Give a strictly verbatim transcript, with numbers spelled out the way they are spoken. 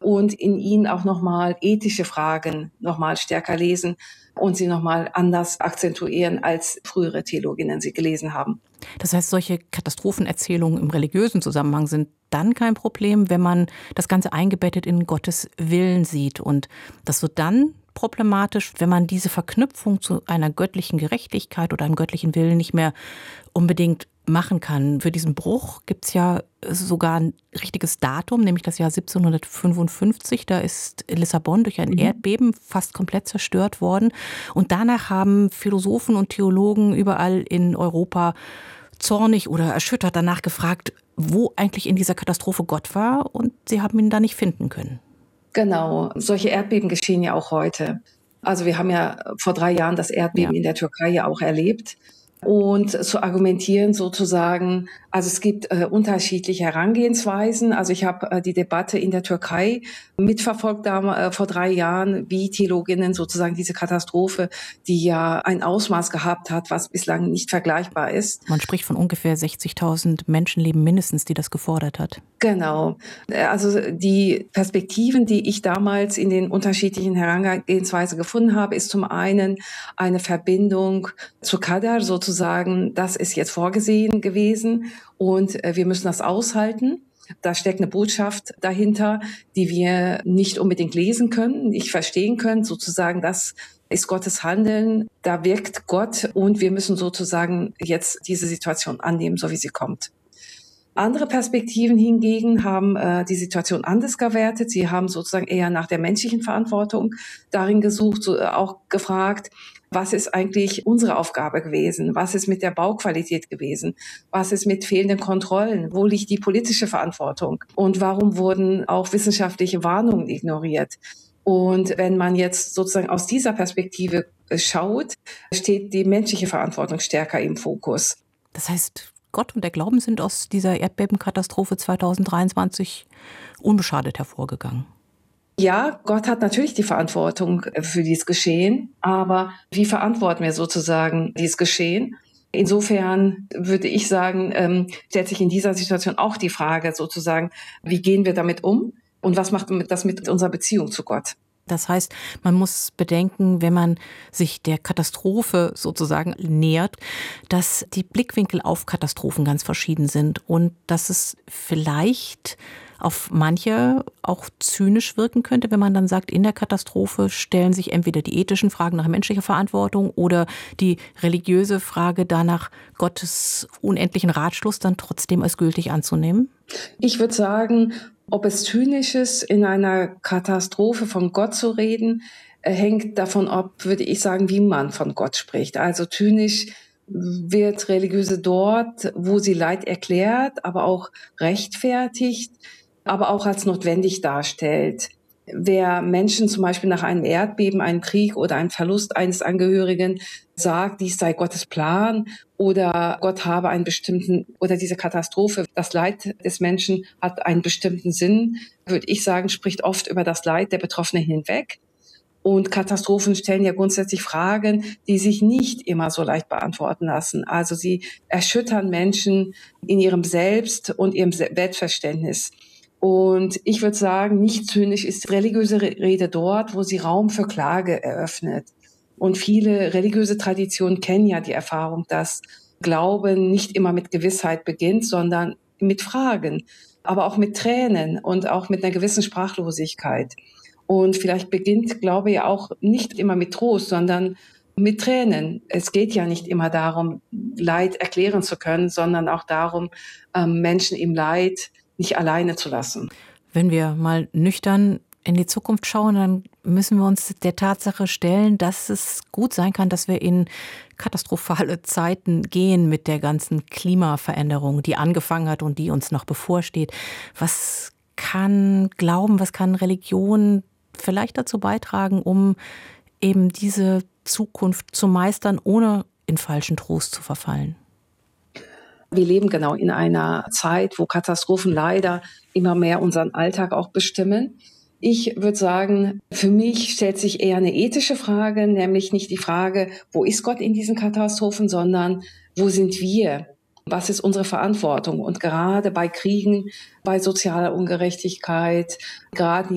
und in ihnen auch nochmal ethische Fragen nochmal stärker lesen und sie nochmal anders akzentuieren, als frühere Theologinnen sie gelesen haben. Das heißt, solche Katastrophenerzählungen im religiösen Zusammenhang sind dann kein Problem, wenn man das Ganze eingebettet in Gottes Willen sieht. Und das wird dann problematisch, wenn man diese Verknüpfung zu einer göttlichen Gerechtigkeit oder einem göttlichen Willen nicht mehr unbedingt machen kann. Für diesen Bruch gibt es ja sogar ein richtiges Datum, nämlich das Jahr siebzehnhundertfünfundfünfzig. Da ist Lissabon durch ein mhm. Erdbeben fast komplett zerstört worden. Und danach haben Philosophen und Theologen überall in Europa zornig oder erschüttert danach gefragt, wo eigentlich in dieser Katastrophe Gott war. Und sie haben ihn da nicht finden können. Genau, solche Erdbeben geschehen ja auch heute. Also wir haben ja vor drei Jahren das Erdbeben ja. in der Türkei ja auch erlebt. Und zu argumentieren sozusagen, also es gibt äh, unterschiedliche Herangehensweisen. Also ich habe äh, die Debatte in der Türkei mitverfolgt da, äh, vor drei Jahren, wie Theologinnen sozusagen diese Katastrophe, die ja ein Ausmaß gehabt hat, was bislang nicht vergleichbar ist. Man spricht von ungefähr sechzigtausend Menschenleben mindestens, die das gefordert hat. Genau. Also die Perspektiven, die ich damals in den unterschiedlichen Herangehensweisen gefunden habe, ist zum einen eine Verbindung zu Qadar sozusagen. Sozusagen, das ist jetzt vorgesehen gewesen und wir müssen das aushalten. Da steckt eine Botschaft dahinter, die wir nicht unbedingt lesen können, nicht verstehen können. Sozusagen, das ist Gottes Handeln, da wirkt Gott und wir müssen sozusagen jetzt diese Situation annehmen, so wie sie kommt. Andere Perspektiven hingegen haben äh, die Situation anders gewertet. Sie haben sozusagen eher nach der menschlichen Verantwortung darin gesucht, so, äh, auch gefragt, was ist eigentlich unsere Aufgabe gewesen? Was ist mit der Bauqualität gewesen? Was ist mit fehlenden Kontrollen? Wo liegt die politische Verantwortung? Und warum wurden auch wissenschaftliche Warnungen ignoriert? Und wenn man jetzt sozusagen aus dieser Perspektive schaut, steht die menschliche Verantwortung stärker im Fokus. Das heißt, Gott und der Glauben sind aus dieser Erdbebenkatastrophe zweitausenddreiundzwanzig unbeschadet hervorgegangen. Ja, Gott hat natürlich die Verantwortung für dieses Geschehen, aber wie verantworten wir sozusagen dieses Geschehen? Insofern würde ich sagen, ähm, stellt sich in dieser Situation auch die Frage sozusagen, wie gehen wir damit um und was macht das mit unserer Beziehung zu Gott? Das heißt, man muss bedenken, wenn man sich der Katastrophe sozusagen nähert, dass die Blickwinkel auf Katastrophen ganz verschieden sind und dass es vielleicht auf manche auch zynisch wirken könnte, wenn man dann sagt, in der Katastrophe stellen sich entweder die ethischen Fragen nach menschlicher Verantwortung oder die religiöse Frage danach, Gottes unendlichen Ratschluss dann trotzdem als gültig anzunehmen? Ich würde sagen, ob es zynisch ist, in einer Katastrophe von Gott zu reden, hängt davon ab, würde ich sagen, wie man von Gott spricht. Also zynisch wird Religiöse dort, wo sie Leid erklärt, aber auch rechtfertigt, aber auch als notwendig darstellt. Wer Menschen zum Beispiel nach einem Erdbeben, einem Krieg oder einem Verlust eines Angehörigen sagt, dies sei Gottes Plan oder Gott habe einen bestimmten, oder diese Katastrophe, das Leid des Menschen hat einen bestimmten Sinn, würde ich sagen, spricht oft über das Leid der Betroffenen hinweg. Und Katastrophen stellen ja grundsätzlich Fragen, die sich nicht immer so leicht beantworten lassen. Also sie erschüttern Menschen in ihrem Selbst und ihrem Weltverständnis. Und ich würde sagen, nicht zynisch ist religiöse Rede dort, wo sie Raum für Klage eröffnet. Und viele religiöse Traditionen kennen ja die Erfahrung, dass Glauben nicht immer mit Gewissheit beginnt, sondern mit Fragen, aber auch mit Tränen und auch mit einer gewissen Sprachlosigkeit. Und vielleicht beginnt Glaube ja auch nicht immer mit Trost, sondern mit Tränen. Es geht ja nicht immer darum, Leid erklären zu können, sondern auch darum, Menschen im Leid nicht alleine zu lassen. Wenn wir mal nüchtern in die Zukunft schauen, dann müssen wir uns der Tatsache stellen, dass es gut sein kann, dass wir in katastrophale Zeiten gehen mit der ganzen Klimaveränderung, die angefangen hat und die uns noch bevorsteht. Was kann Glauben, was kann Religion vielleicht dazu beitragen, um eben diese Zukunft zu meistern, ohne in falschen Trost zu verfallen? Wir leben genau in einer Zeit, wo Katastrophen leider immer mehr unseren Alltag auch bestimmen. Ich würde sagen, für mich stellt sich eher eine ethische Frage, nämlich nicht die Frage, wo ist Gott in diesen Katastrophen, sondern wo sind wir? Was ist unsere Verantwortung? Und gerade bei Kriegen, bei sozialer Ungerechtigkeit, gerade